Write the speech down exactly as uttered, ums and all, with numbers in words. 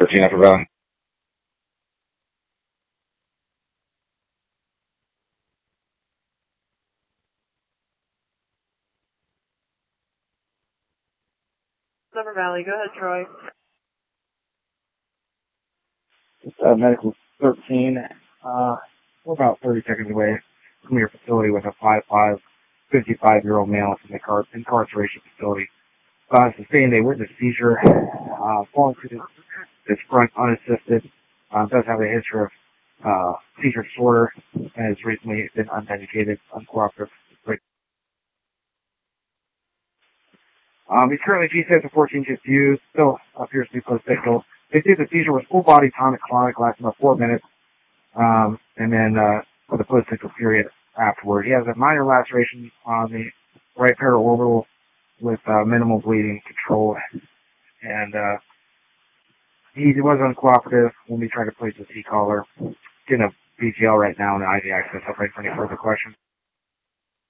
thirteen Upper Valley. Upper Valley, go ahead, Troy. It's uh, Medical thirteen. Uh, we're about thirty seconds away from your facility with a five five, fifty-five-year-old male in the car- incarceration facility. Uh, sustained a witness seizure, uh, falling through his front unassisted. Uh, does have a history of uh, seizure disorder and has recently been unmedicated, uncooperative. Um, he's currently G six and fourteen G P Us, still appears to be post-ictal. They say the seizure was full-body tonic-clonic, lasting about four minutes, um, and then uh, for the post-ictal period afterward. He has a minor laceration on the right paraorbital with uh, minimal bleeding control, and uh, he was uncooperative when we tried to place a C-collar. Getting a B G L right now and an I V access. I'll wait for any further questions.